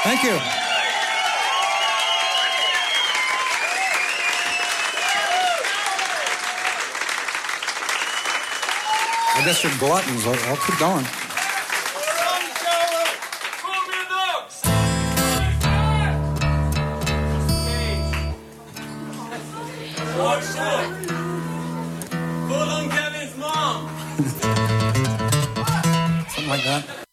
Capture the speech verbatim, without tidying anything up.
Thank you. I guess you're gluttons. I'll, I'll keep going. Pull on Kevin's mom. Something like that.